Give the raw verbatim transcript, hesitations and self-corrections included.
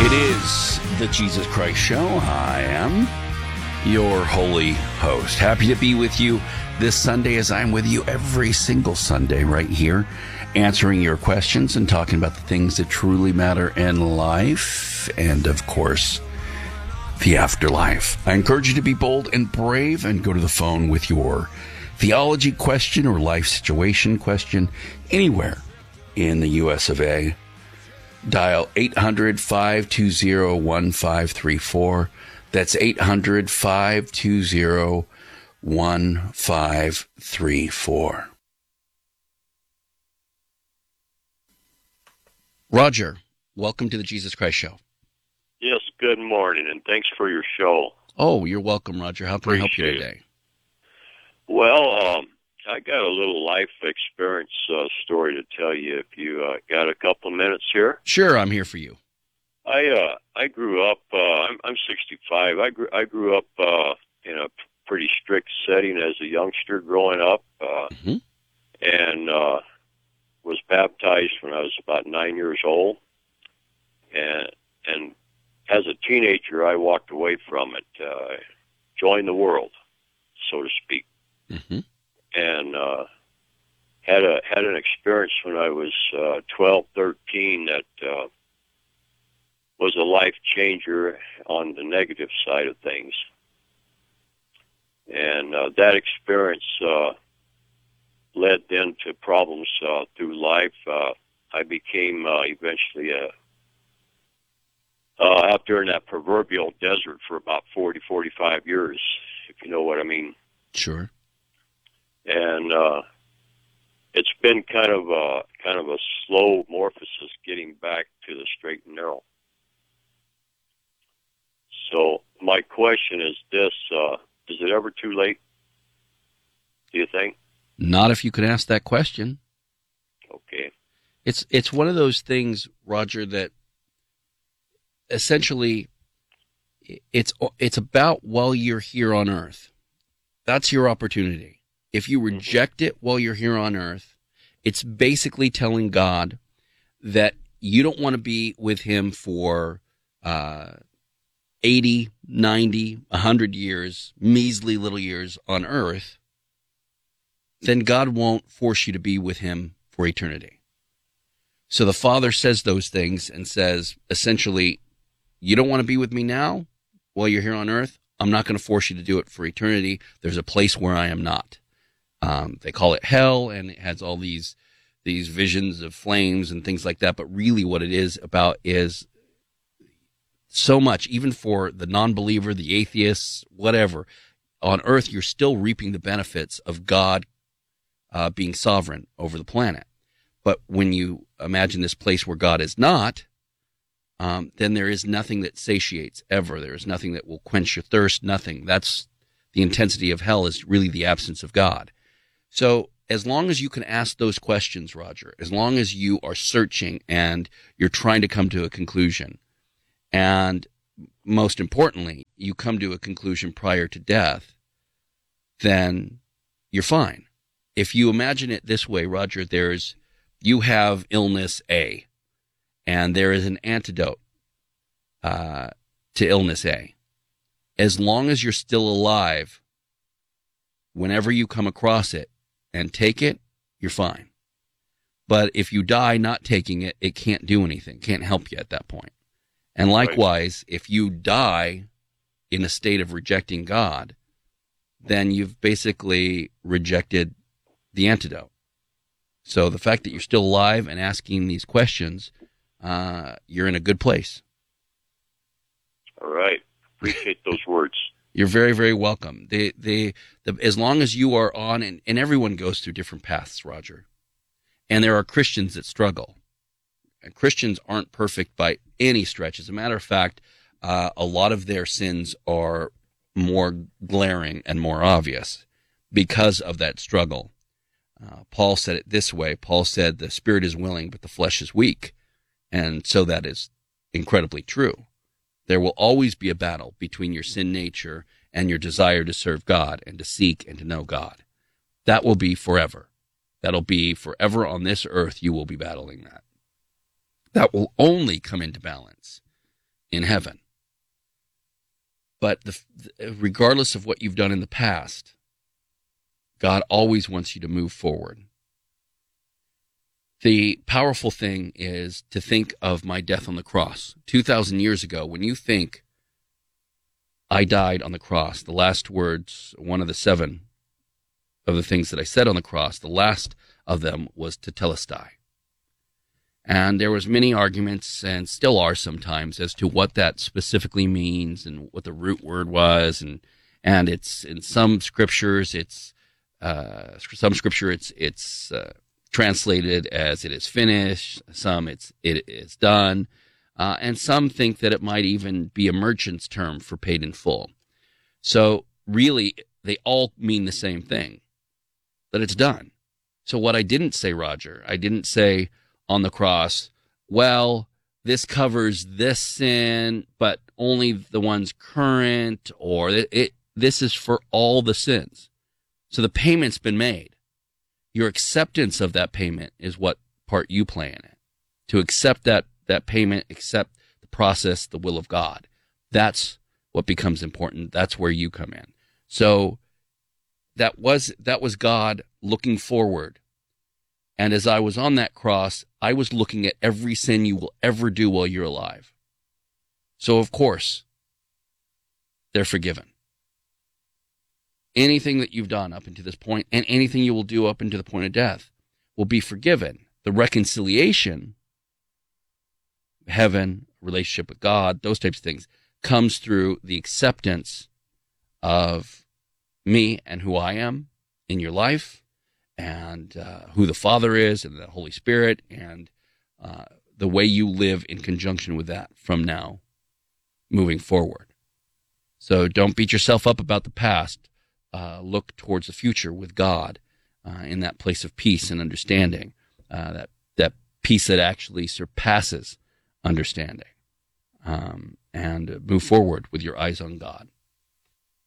It is the Jesus Christ Show. I am your holy host. Happy to be with you this Sunday, as I'm with you every single Sunday right here, answering your questions and talking about the things that truly matter in life and, of course, the afterlife. I encourage you to be bold and brave and go to the phone with your theology question or life situation question anywhere in the U S of A. Dial eight hundred, five two zero, one five three four. That's eight hundred, five two zero, one five three four. Roger, welcome to the Jesus Christ Show. Yes, good morning, and thanks for your show. Oh, you're welcome, Roger. How can Appreciate I help you it. today? Well, um, I got a little life experience uh, story to tell you if you uh, got a couple of minutes here. Sure, I'm here for you. I uh, I grew up, uh, I'm, I'm sixty-five, I grew, I grew up uh, in a pretty strict setting as a youngster growing up, uh, Mm-hmm. and uh, was baptized when I was about nine years old. And, and as a teenager, I walked away from it, uh, joined the world, so to speak. Mm-hmm. And uh, had a had an experience when I was uh, twelve, thirteen that uh, was a life changer on the negative side of things. And uh, that experience uh, led then to problems uh, through life. Uh, I became uh, eventually a uh, out there in that proverbial desert for about forty, forty-five years, if you know what I mean. Sure. And uh, it's been kind of a kind of a slow morphosis getting back to the straight and narrow. So my question is this: uh, is it ever too late? Do you think? Not if you could ask that question. Okay. It's it's one of those things, Roger, that essentially it's it's about while you're here on earth. That's your opportunity. If you reject it while you're here on earth, it's basically telling God that you don't want to be with him for uh, eighty, ninety, one hundred years, measly little years on earth. Then God won't force you to be with him for eternity. So the Father says those things and says, essentially, you don't want to be with me now while you're here on earth? I'm not going to force you to do it for eternity. There's a place where I am not. Um, they call it hell, and it has all these these visions of flames and things like that. But really what it is about is so much, even for the non-believer, the atheists, whatever, on earth you're still reaping the benefits of God uh, being sovereign over the planet. But when you imagine this place where God is not, um, then there is nothing that satiates ever. There is nothing that will quench your thirst, nothing. That's the intensity of hell, is really the absence of God. So as long as you can ask those questions, Roger, as long as you are searching and you're trying to come to a conclusion, and most importantly, you come to a conclusion prior to death, then you're fine. If you imagine it this way, Roger, there's you have illness A, and there is an antidote uh, to illness A. As long as you're still alive, whenever you come across it and take it, you're fine. But if you die not taking it, it can't do anything, can't help you at that point. And likewise, right. If you die in a state of rejecting God, then you've basically rejected the antidote. So the fact that you're still alive and asking these questions, uh, you're in a good place. All right. Appreciate those words. You're very, very welcome. They, they, the, as long as you are on, and, and everyone goes through different paths, Roger. And there are Christians that struggle. And Christians aren't perfect by any stretch. As a matter of fact, uh, a lot of their sins are more glaring and more obvious because of that struggle. Uh, Paul said it this way. Paul said, the spirit is willing, but the flesh is weak. And so that is incredibly true. There will always be a battle between your sin nature and your desire to serve God and to seek and to know God. That will be forever. That'll be forever on this earth. You will be battling that. That will only come into balance in heaven. But the, regardless of what you've done in the past, God always wants you to move forward. The powerful thing is to think of my death on the cross. two thousand years ago, when you think I died on the cross, the last words, one of the seven of the things that I said on the cross, the last of them was tetelestai. And there was many arguments, and still are sometimes, as to what that specifically means and what the root word was. And and it's in some scriptures, it's uh, some scripture, it's it's uh, translated as it is finished. Some it's it is done, uh, and some think that it might even be a merchant's term for paid in full. So really, they all mean the same thing, that it's done. So what I didn't say, Roger, I didn't say on the cross, well, this covers this sin, but only the ones current, or it, it this is for all the sins. So the payment's been made. Your acceptance of that payment is what part you play in it. To accept that that payment, accept the process, the will of God. That's what becomes important. That's where you come in. So that was that was God looking forward. And as I was on that cross, I was looking at every sin you will ever do while you're alive. So, of course, they're forgiven. Anything that you've done up until this point, and anything you will do up until the point of death, will be forgiven. The reconciliation, heaven, relationship with God, those types of things, comes through the acceptance of me and who I am in your life, and uh, who the Father is, and the Holy Spirit, and uh, the way you live in conjunction with that from now moving forward. So don't beat yourself up about the past. Uh, look towards the future with God uh, in that place of peace and understanding, uh, that, that peace that actually surpasses understanding, um, and move forward with your eyes on God.